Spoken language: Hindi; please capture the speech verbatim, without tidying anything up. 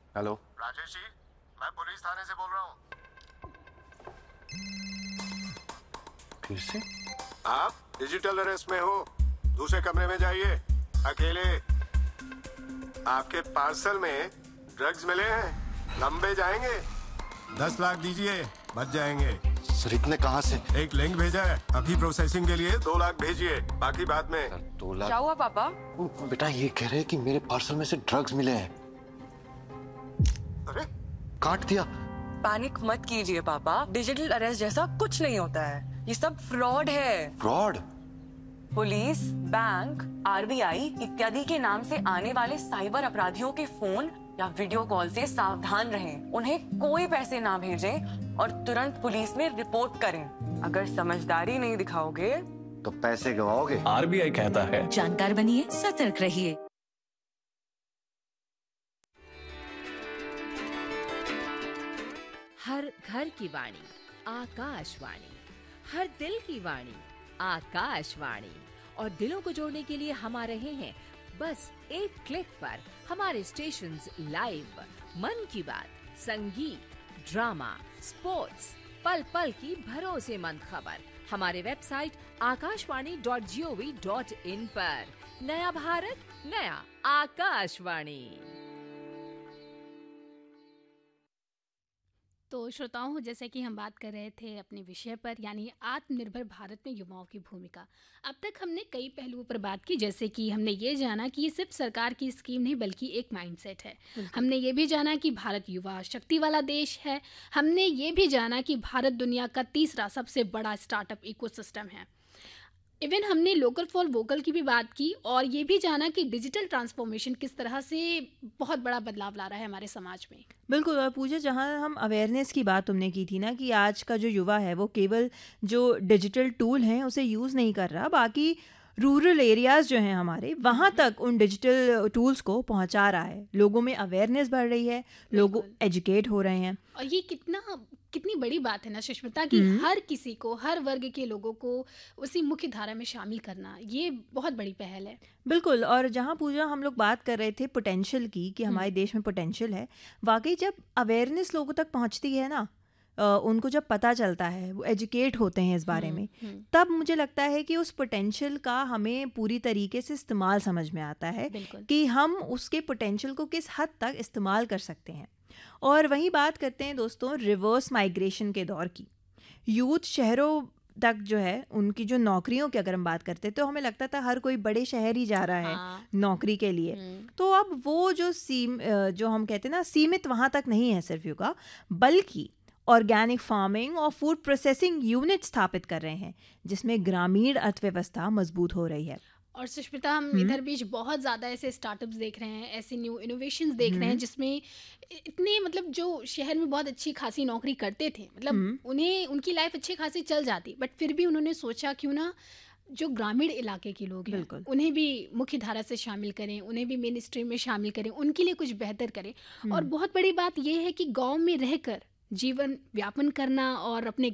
हेलो राजेश जी, मैं पुलिस थाने से बोल रहा हूँ। फिर से? आप डिजिटल अरेस्ट में हो, दूसरे कमरे में जाइए, अकेले। आपके पार्सल में ड्रग्स मिले हैं, लंबे जाएंगे। दस लाख दीजिए, बच जाएंगे। सर इतने कहाँ से? एक लिंक भेजा है, अभी प्रोसेसिंग के लिए दो लाख भेजिए, बाकी बाद में। सर, दो लाख? क्या हुआ पापा? ओ, बेटा ये कह रहे हैं कि मेरे पार्सल में से ड्रग्स मिले हैं। अरे काट दिया। पैनिक मत कीजिए पापा, डिजिटल अरेस्ट जैसा कुछ नहीं होता है, ये सब फ्रॉड है। फ्रॉड? पुलिस, बैंक, आरबीआई इत्यादि के नाम से आने वाले साइबर अपराधियों के फोन या वीडियो कॉल से सावधान रहें। उन्हें कोई पैसे ना भेजें और तुरंत पुलिस में रिपोर्ट करें। अगर समझदारी नहीं दिखाओगे तो पैसे गवाओगे। आरबीआई कहता है जानकार बनिए, सतर्क रहिए। हर घर की वाणी आकाशवाणी, हर दिल की वाणी आकाशवाणी। और दिलों को जोड़ने के लिए हम आ रहे हैं बस एक क्लिक पर। हमारे स्टेशंस लाइव, मन की बात, संगीत, ड्रामा, स्पोर्ट्स, पल पल की भरोसेमंद खबर हमारे website Akashvani dot G O V dot in पर। नया भारत, नया आकाशवाणी। तो श्रोताओं, जैसे कि हम बात कर रहे थे अपने विषय पर, यानी आत्मनिर्भर भारत में युवाओं की भूमिका। अब तक हमने कई पहलुओं पर बात की, जैसे कि हमने ये जाना कि ये सिर्फ सरकार की स्कीम नहीं बल्कि एक माइंडसेट है। हमने ये भी जाना कि भारत युवा शक्ति वाला देश है। हमने ये भी जाना कि भारत दुनिया का तीसरा सबसे बड़ा स्टार्टअप इकोसिस्टम है। इवन हमने लोकल फॉर वोकल की भी बात की और ये भी जाना कि डिजिटल ट्रांसफॉर्मेशन किस तरह से बहुत बड़ा बदलाव ला रहा है हमारे समाज में। बिल्कुल। और पूजा, जहाँ हम अवेयरनेस की बात तुमने की थी ना कि आज का जो युवा है वो केवल जो डिजिटल टूल हैं उसे यूज़ नहीं कर रहा, बाकी रूरल एरियाज़ जो हैं हमारे, वहाँ तक उन डिजिटल टूल्स को पहुँचा रहा है। लोगों में अवेयरनेस बढ़ रही है, लोग एजुकेट हो रहे हैं। और ये कितना कितनी बड़ी बात है ना सुष्मिता, कि हर किसी को, हर वर्ग के लोगों को उसी मुख्य धारा में शामिल करना, ये बहुत बड़ी पहल है। बिल्कुल। और जहाँ पूजा हम लोग बात कर रहे थे पोटेंशियल की कि हमारे देश में पोटेंशियल है, वाकई जब अवेयरनेस लोगों तक पहुँचती है ना, Uh, उनको जब पता चलता है, वो एजुकेट होते हैं इस बारे में, तब मुझे लगता है कि उस पोटेंशियल का हमें पूरी तरीके से इस्तेमाल समझ में आता है कि हम उसके पोटेंशियल को किस हद तक इस्तेमाल कर सकते हैं। और वहीं बात करते हैं दोस्तों रिवर्स माइग्रेशन के दौर की। यूथ शहरों तक जो है, उनकी जो नौकरियों की अगर हम बात करते हैं तो हमें लगता था हर कोई बड़े शहर ही जा रहा है हाँ। नौकरी के लिए। तो अब वो जो सीम जो हम कहते हैं ना, सीमित वहाँ तक नहीं है सिर्फ युवा, बल्कि ऑर्गेनिक फार्मिंग और फूड प्रोसेसिंग यूनिट स्थापित कर रहे हैं, जिसमें ग्रामीण अर्थव्यवस्था मजबूत हो रही है। और सुष्मिता, हम इधर बीच बहुत ज़्यादा ऐसे स्टार्टअप्स देख रहे हैं, ऐसे न्यू इनोवेशंस देख रहे हैं, जिसमें इतने मतलब जो शहर में बहुत अच्छी खासी नौकरी करते थे, मतलब उन्हें उनकी लाइफ अच्छी खासी चल जाती, बट फिर भी उन्होंने सोचा क्यों ना जो ग्रामीण इलाके के लोग हैं उन्हें भी मुख्य धारा से शामिल करें, उन्हें भी मेन स्ट्रीम में शामिल करें, उनके लिए कुछ बेहतर करें। और बहुत बड़ी बात यह है कि गाँव में रहकर जीवन व्यापन करना और अपने